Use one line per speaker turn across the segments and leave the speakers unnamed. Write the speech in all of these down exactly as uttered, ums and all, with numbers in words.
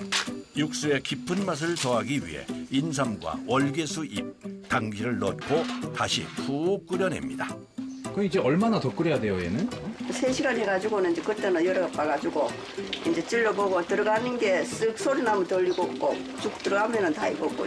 육수의 깊은 맛을 더하기 위해 인삼과 월계수 잎, 당귀를 넣고 다시 푹 끓여냅니다.
그럼 이제 얼마나 더 끓여야 돼요, 얘는?
세 시간 해가지고는 이제 그때는 열어 봐가지고 이제 찔러보고 들어가는 게 쓱 소리 나면 덜 익었고 쭉 들어가면은 다 익었고.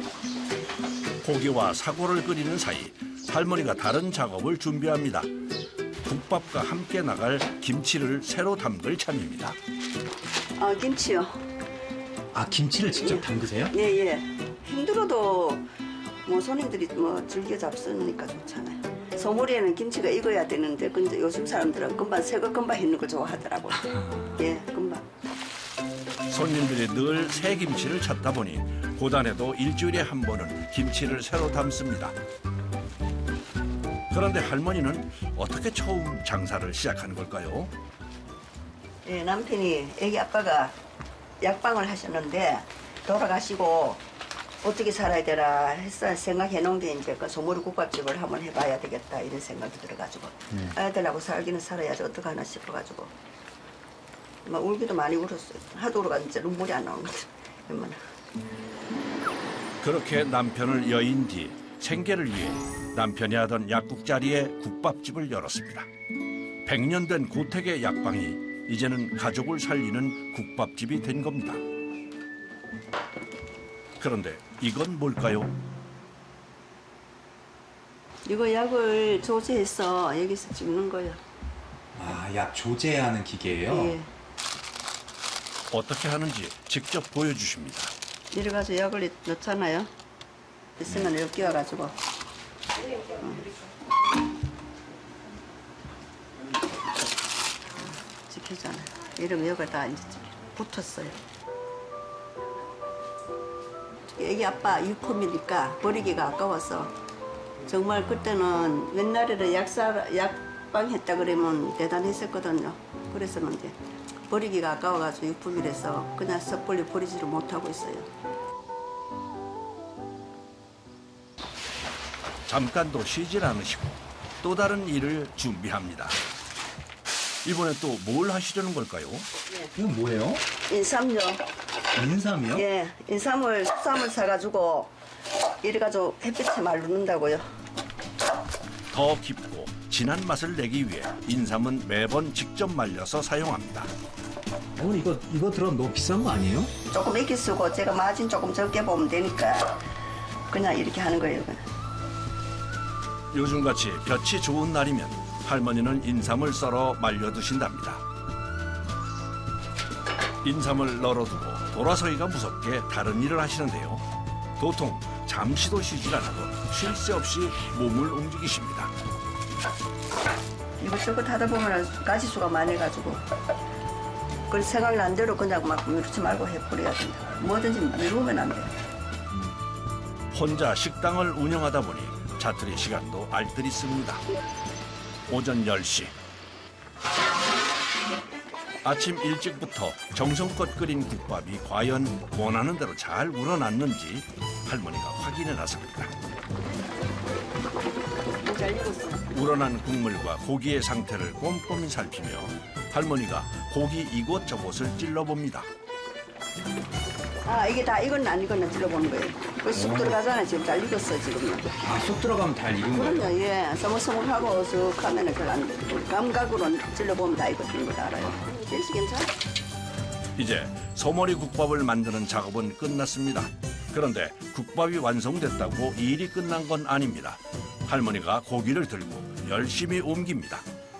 고기와 사골을 끓이는 사이 할머니가 다른 작업을 준비합니다. 국밥과 함께 나갈 김치를 새로 담글 참입니다.
아 김치요.
아, 김치를 직접 담그세요?
예예. 힘들어도 뭐 손님들이 뭐 즐겨 잡수니까 좋잖아요. 소머리에는 김치가 익어야 되는데 근데 요즘 사람들은 금방 새거 금방 있는 걸 좋아하더라고요. 예, 금방.
손님들이 늘 새 김치를 찾다 보니 고단해도 일주일에 한 번은 김치를 새로 담습니다. 그런데 할머니는 어떻게 처음 장사를 시작하는 걸까요?
예, 남편이 애기 아빠가 약방을 하셨는데 돌아가시고 어떻게 살아야 되나 해서 생각해 놓은 게 이제 그 소머리 국밥집을 한번 해봐야 되겠다 이런 생각이 들어가지고 음. 아이들하고 살기는 살아야지 어떡하나 싶어가지고 막 울기도 많이 울었어요. 하도 울어가 이제 눈물이 안 나오는 거죠. 얼마나.
그렇게 남편을 여인 뒤 생계를 위해 남편이 하던 약국 자리에 국밥집을 열었습니다. 백 년 된 고택의 약방이 이제는 가족을 살리는 국밥집이 된 겁니다. 그런데 이건 뭘까요?
이거 약을 조제해서 여기서 찍는 거예요.
아, 약 조제하는 기계예요?
예.
어떻게 하는지 직접 보여주십니다.
이래가지고 약을 넣잖아요. 있으면 이렇게 끼워가지고. 어. 찍히잖아요. 이러면 여기가 다 이제 붙었어요. 애기 아빠 유품이니까 버리기가 아까워서 정말 그때는 옛날에는 약사, 약방 했다 그러면 대단했었거든요. 그래서는 이제 버리기가 아까워가지고 유품이라서 그냥 섣불리 버리지를 못하고 있어요.
잠깐도 쉬질 않으시고 또 다른 일을 준비합니다. 이번에 또 뭘 하시려는 걸까요?
이건 뭐예요?
인삼요.
인삼이요?
예, 인삼을 숙삼을 사가지고 이래가지고 햇빛에 말르는다고요.
더 깊고 진한 맛을 내기 위해 인삼은 매번 직접 말려서 사용합니다.
어머니, 이거, 이거 들어가면 너무 비싼 거 아니에요?
조금 익히 쓰고 제가 마진 조금 적게 보면 되니까 그냥 이렇게 하는 거예요. 그냥.
요즘같이 볕이 좋은 날이면 할머니는 인삼을 썰어 말려두신답니다. 인삼을 널어두고 돌아서기가 무섭게 다른 일을 하시는데요. 도통 잠시도 쉬질 않아도 쉴 새 없이 몸을 움직이십니다.
이것저것 하다 보면 가지수가 많아가지고 그걸 생각난 대로 그냥 막 미루지 말고 해버려야 된다. 뭐든지 미루면 안 돼.
혼자 식당을 운영하다 보니 자투리 시간도 알뜰히 씁니다. 오전 열 시. 아침 일찍부터 정성껏 끓인 국밥이 과연 원하는 대로 잘 우러났는지 할머니가 확인해 나섭니다.
잘 익었어.
우러난 국물과 고기의 상태를 꼼꼼히 살피며 할머니가 고기 이곳저곳을 찔러봅니다.
아 이게 다 익었나 안 익었나 찔러보는 거예요. 그 쑥 들어가잖아요. 지금 잘 익었어 지금.
아, 쑥 들어가면 잘 익은 거예요?
그럼요. 예, 서물서물하고 쑥하면은 별안 돼. 감각으로 찔러보면 다 익었는 걸 알아요. 제시 괜찮아?
이제 소머리 국밥을 만드는 작업은 끝났습니다. 그런데 국밥이 완성됐다고 일이 끝난 건 아닙니다. 할머니가 고기를 들고 열심히 옮깁니다.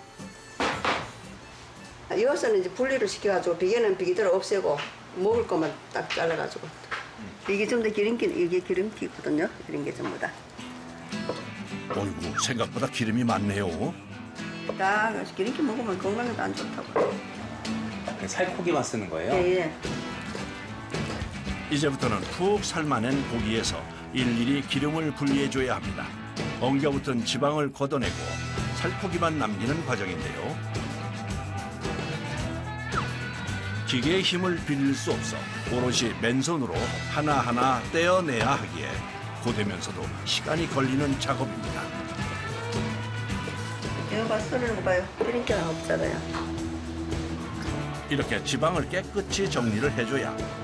이것은 이제 분리를 시켜가지고 비계는 비계대로 없애고 먹을 것만 딱 잘라가지고 이게 좀 더 기름기 이게 기름기거든요. 이런 게 전부 다.
어이구 생각보다 기름이 많네요.
다 기름기 먹으면 건강에도 안 좋다고.
살코기만 쓰는 거예요?
예, 예.
이제부터는 푹 삶아낸 고기에서 일일이 기름을 분리해줘야 합니다. 엉겨붙은 지방을 걷어내고 살코기만 남기는 과정인데요. 기계의 힘을 빌릴 수 없어 오롯이 맨손으로 하나하나 떼어내야 하기에 고되면서도 시간이 걸리는 작업입니다.
이거 봐, 썰는 거 봐요. 기름기가 없잖아요.
이렇게 지방을 깨끗이 정리를 해줘야